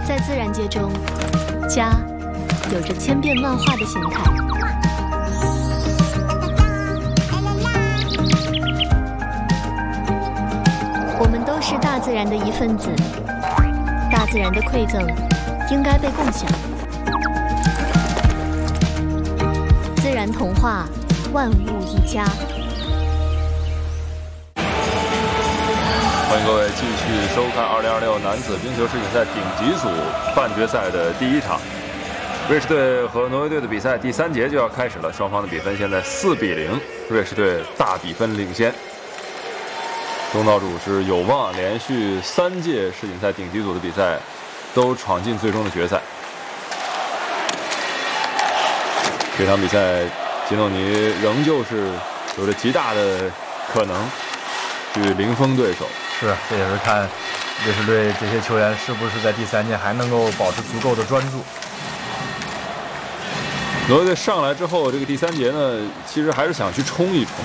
在自然界中，家有着千变万化的形态。我们都是大自然的一份子，大自然的馈赠应该被共享。自然童话，万物一家。 欢迎各位继续收看2026男子冰球世锦赛顶级组半决赛的第一场，瑞士队和挪威队的比赛第3节就要开始了，双方的比分现在4比0，瑞士队大比分领先。东道主是有望连续3届世锦赛顶级组的比赛都闯进最终的决赛。这场比赛，吉诺尼仍旧是有着极大的可能去零封对手。 是，这也是看瑞士队这些球员是不是在第3届还能够保持足够的专注。 挪威队上来之后，这个第3节呢，其实还是想去冲一冲。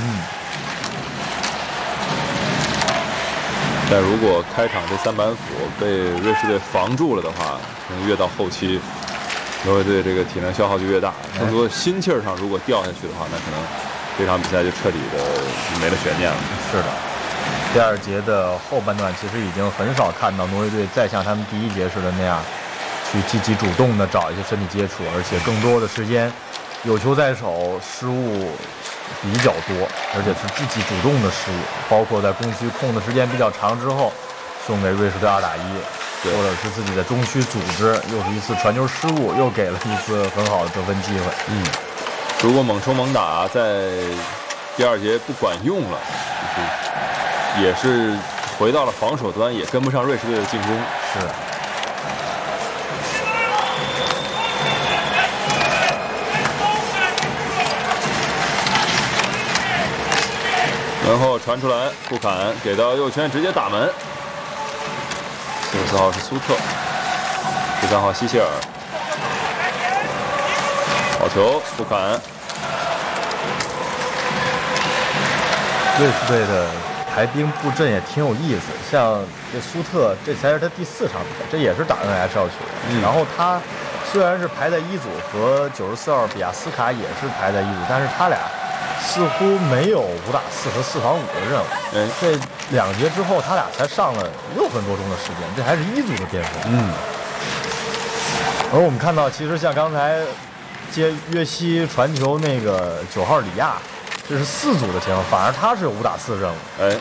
但如果开场这3板斧被瑞士队防住了的话，可能越到后期，挪威队这个体能消耗就越大。更多心气儿上如果掉下去的话，那可能这场比赛就彻底的没了悬念了。 是的。第2节的后半段，其实已经很少看到挪威队再像他们第1节似的那样，去积极主动的找一些身体接触，而且更多的时间有球在手，失误比较多，而且是积极主动的失误，包括在攻区控的时间比较长之后，送给瑞士队2打1，或者是自己的中区组织又是一次传球失误，又给了一次很好的得分机会。 如果猛冲猛打在第2节不管用了，也是回到了防守端，也跟不上瑞士队的进攻。 是。 然后传出来，布坎给到右圈，直接打门。44号是苏特，13号希谢尔，好球，布坎。 瑞士队的排兵布阵也挺有意思，像这苏特，这才是他第4场比赛，这也是打 NHL 球员。然后他虽然是排在1组，和94号比亚斯卡也是排在1组，但是他俩似乎没有5打4和4防5的任务。这2节之后，他俩才上了6分多钟的时间，这还是1组的巅峰。而我们看到，其实像刚才接约西传球那个9号里亚，这是4组的前锋，反而他是有5打4的任务。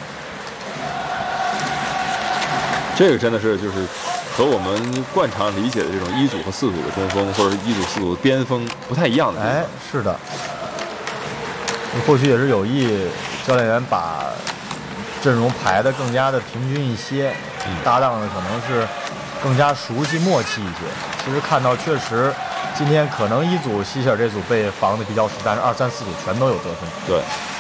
这个真的是就是和我们惯常理解的这种1组和4组的中锋，或者是1组4组的边锋不太一样的。 是的。或许也是有意教练员把阵容排得更加的平均一些，搭档的可能是更加熟悉默契一些。其实看到确实今天可能1组希切尔这组被防的比较死，但是2、3、4组全都有得分。 对。